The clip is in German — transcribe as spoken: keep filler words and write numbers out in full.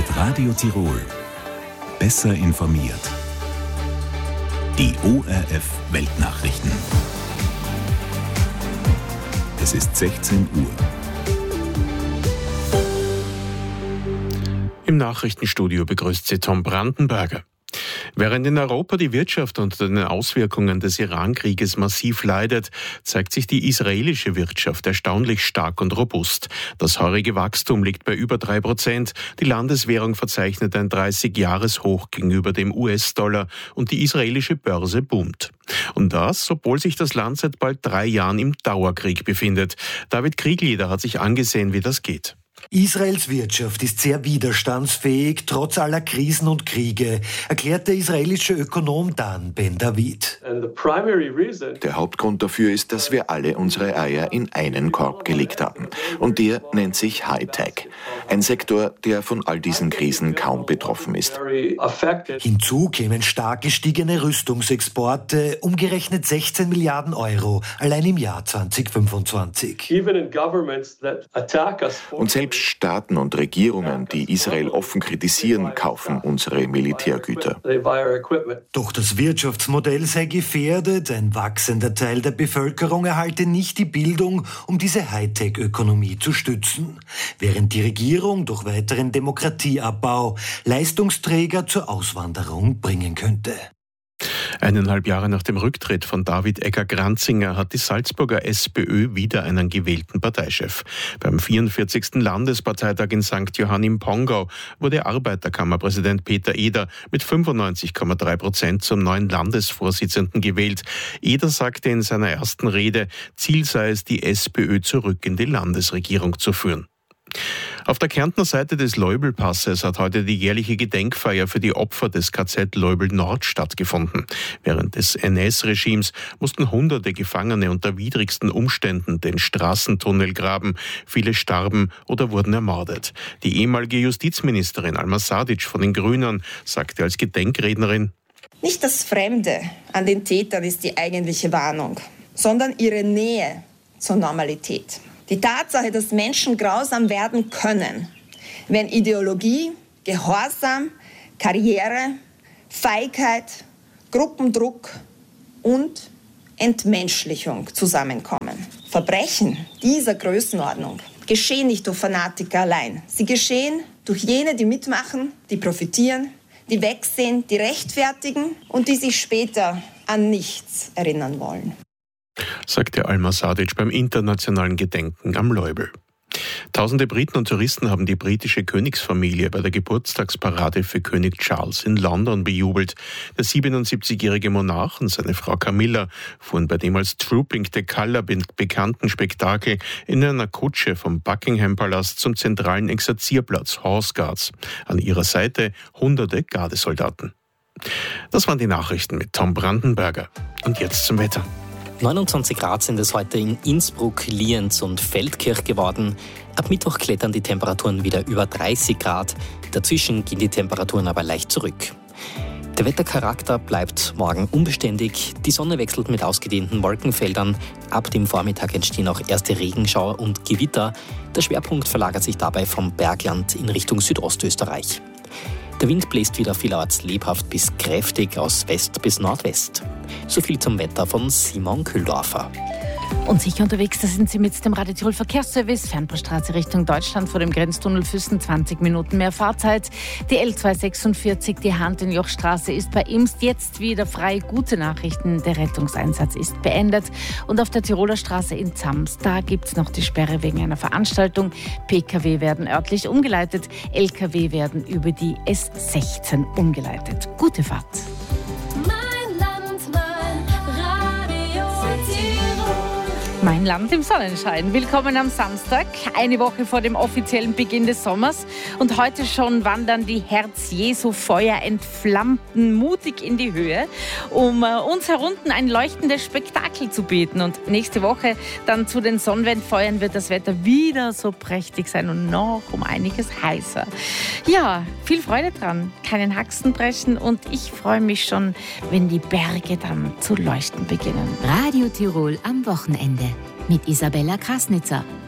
Mit Radio Tirol. Besser informiert. Die O R F Weltnachrichten. Es ist sechzehn Uhr. Im Nachrichtenstudio begrüßt Sie Tom Brandenberger. Während in Europa die Wirtschaft unter den Auswirkungen des Iran-Krieges massiv leidet, zeigt sich die israelische Wirtschaft erstaunlich stark und robust. Das heurige Wachstum liegt bei über drei Prozent. Die Landeswährung verzeichnet ein dreißig-Jahres-Hoch gegenüber dem U S-Dollar und die israelische Börse boomt. Und das, obwohl sich das Land seit bald drei Jahren im Dauerkrieg befindet. David Krieglieder hat sich angesehen, wie das geht. Israels Wirtschaft ist sehr widerstandsfähig, trotz aller Krisen und Kriege, erklärt der israelische Ökonom Dan Ben David. Der Hauptgrund dafür ist, dass wir alle unsere Eier in einen Korb gelegt haben. Und der nennt sich Hightech. Ein Sektor, der von all diesen Krisen kaum betroffen ist. Hinzu kämen stark gestiegene Rüstungsexporte, umgerechnet sechzehn Milliarden Euro, allein im Jahr zweitausendfünfundzwanzig. Und selbst Staaten und Regierungen, die Israel offen kritisieren, kaufen unsere Militärgüter. Doch das Wirtschaftsmodell sei gefährdet. Ein wachsender Teil der Bevölkerung erhalte nicht die Bildung, um diese Hightech-Ökonomie zu stützen. Während die Regierung durch weiteren Demokratieabbau Leistungsträger zur Auswanderung bringen könnte. Eineinhalb Jahre nach dem Rücktritt von David Egger-Granzinger hat die Salzburger SPÖ wieder einen gewählten Parteichef. Beim vierundvierzigsten Landesparteitag in Sankt Johann im Pongau wurde Arbeiterkammerpräsident Peter Eder mit fünfundneunzig Komma drei Prozent zum neuen Landesvorsitzenden gewählt. Eder sagte in seiner ersten Rede, Ziel sei es, die SPÖ zurück in die Landesregierung zu führen. Auf der Kärntner Seite des Leubelpasses hat heute die jährliche Gedenkfeier für die Opfer des K Z Leubel Nord stattgefunden. Während des N S-Regimes mussten hunderte Gefangene unter widrigsten Umständen den Straßentunnel graben. Viele starben oder wurden ermordet. Die ehemalige Justizministerin Alma Sadic von den Grünen sagte als Gedenkrednerin: Nicht das Fremde an den Tätern ist die eigentliche Warnung, sondern ihre Nähe zur Normalität. Die Tatsache, dass Menschen grausam werden können, wenn Ideologie, Gehorsam, Karriere, Feigheit, Gruppendruck und Entmenschlichung zusammenkommen. Verbrechen dieser Größenordnung geschehen nicht durch Fanatiker allein. Sie geschehen durch jene, die mitmachen, die profitieren, die wegsehen, die rechtfertigen und die sich später an nichts erinnern wollen, sagte Alma Sadic beim internationalen Gedenken am Leubel. Tausende Briten und Touristen haben die britische Königsfamilie bei der Geburtstagsparade für König Charles in London bejubelt. Der siebenundsiebzigjährige Monarch und seine Frau Camilla fuhren bei dem als Trooping the Colour bekannten Spektakel in einer Kutsche vom Buckingham-Palast zum zentralen Exerzierplatz Horse Guards. An ihrer Seite hunderte Gardesoldaten. Das waren die Nachrichten mit Tom Brandenberger. Und jetzt zum Wetter. neunundzwanzig Grad sind es heute in Innsbruck, Lienz und Feldkirch geworden. Ab Mittwoch klettern die Temperaturen wieder über dreißig Grad. Dazwischen gehen die Temperaturen aber leicht zurück. Der Wettercharakter bleibt morgen unbeständig. Die Sonne wechselt mit ausgedehnten Wolkenfeldern. Ab dem Vormittag entstehen auch erste Regenschauer und Gewitter. Der Schwerpunkt verlagert sich dabei vom Bergland in Richtung Südostösterreich. Der Wind bläst wieder vielerorts lebhaft bis kräftig aus West bis Nordwest. So viel zum Wetter von Simon Kühldorfer. Und sicher unterwegs, da sind Sie mit dem Radio Tirol Verkehrsservice, Fernbusstraße Richtung Deutschland vor dem Grenztunnel Füssen, zwanzig Minuten mehr Fahrzeit. Die L zweihundertsechsundvierzig, die Hand-in-Joch-Straße ist bei Imst jetzt wieder frei. Gute Nachrichten, der Rettungseinsatz ist beendet. Und auf der Tiroler Straße in Zams, da gibt es noch die Sperre wegen einer Veranstaltung. P K W werden örtlich umgeleitet, L K W werden über die S sechzehn umgeleitet. Gute Fahrt. Mein Land im Sonnenschein. Willkommen am Samstag, eine Woche vor dem offiziellen Beginn des Sommers. Und heute schon wandern die Herz-Jesu-Feuer entflammten mutig in die Höhe, um äh, uns herunten ein leuchtendes Spektakel zu bieten. Und nächste Woche dann zu den Sonnenwendfeuern wird das Wetter wieder so prächtig sein und noch um einiges heißer. Ja, viel Freude dran, keinen Haxen brechen und ich freue mich schon, wenn die Berge dann zu leuchten beginnen. Radio Tirol am Wochenende mit Isabella Krasnitzer.